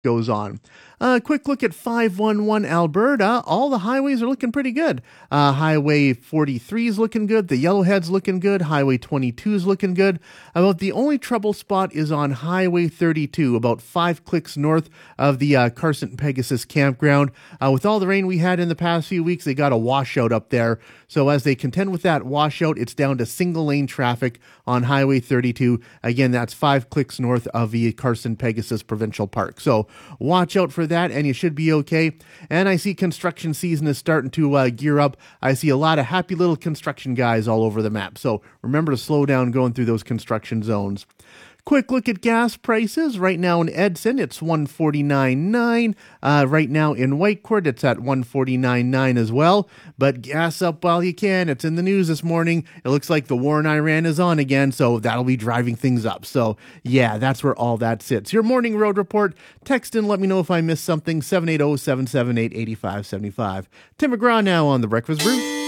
goes on. Quick look at 511 Alberta. All the highways are looking pretty good. Highway 43 is looking good. The Yellowhead's looking good. Highway 22 is looking good. About the only trouble spot is on Highway 32, about 5 clicks north of the Carson Pegasus campground. With all the rain we had in the past few weeks, they got a washout up there. So as they contend with that washout, it's down to single lane traffic on Highway 32. Again, that's 5 clicks north of the Carson Pegasus Provincial Park. So watch out for that, and you should be okay. And I see construction season is starting to gear up. I see a lot of happy little construction guys all over the map. So remember to slow down going through those construction zones. Quick look at gas prices. Right now in Edson, it's $1.49.9. Right now in Whitecourt, it's at $1.49.9 as well. But gas up while you can. It's in the news this morning. It looks like the war in Iran is on again, so that'll be driving things up. So, yeah, that's where all that sits. Your morning road report. Text in, let me know if I missed something. 780-778-8575. Tim McGraw now on The Breakfast Brew.